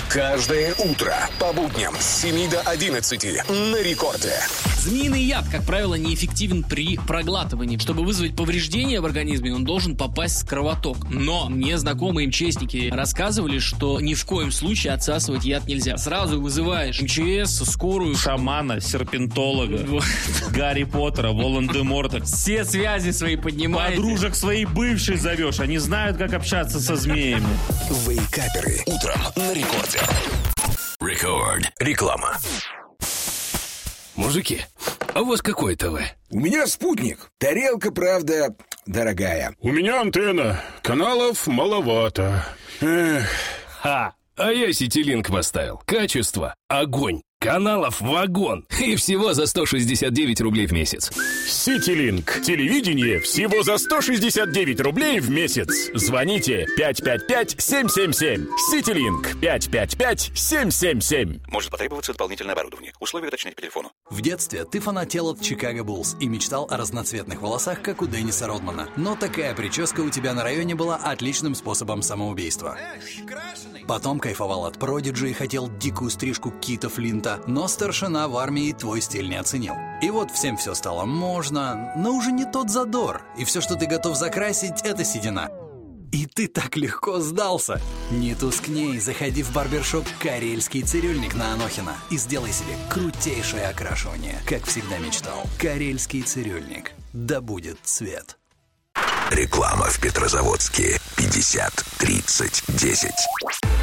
Каждое утро по будням с 7 до 11 на рекорде. Змеиный яд, как правило, неэффективен при проглатывании. Чтобы вызвать повреждения в организме, он должен попасть в кровоток. Но мне знакомые МЧСники рассказывали, что ни в коем случае отсасывать яд нельзя. Сразу вызываешь МЧС, скорую. Шамана, серпентолога, Гарри Поттера, Волан-де-Морта. Все связи свои поднимаете. Подружек своей бывшей зовешь. Они знают, как общаться со змеями. Вейкаперы. Утром на рекорде. Рекорд. Реклама. Мужики, а у вас какой ТВ? У меня спутник. Тарелка, правда, дорогая. У меня антенна. Каналов маловато. Эх. Ха! А я Ситилинк поставил. Качество. Огонь. Каналов вагон. И всего за 169 рублей в месяц. Ситилинк. Телевидение всего за 169 рублей в месяц. Звоните 555-777. Ситилинк 555-777. Может потребоваться дополнительное оборудование. Условия уточнять по телефону. В детстве ты фанател от Чикаго Буллс и мечтал о разноцветных волосах, как у Денниса Родмана. Но такая прическа у тебя на районе была отличным способом самоубийства. Потом кайфовал от Продиджи и хотел дикую стрижку Кита Флинта, но старшина в армии твой стиль не оценил. И вот всем все стало можно, но уже не тот задор. И все, что ты готов закрасить, это седина. И ты так легко сдался. Не тускней, заходи в барбершоп «Карельский цирюльник» на Анохина и сделай себе крутейшее окрашивание, как всегда мечтал. «Карельский цирюльник». Да будет цвет. Реклама в Петрозаводске. 50-30-10.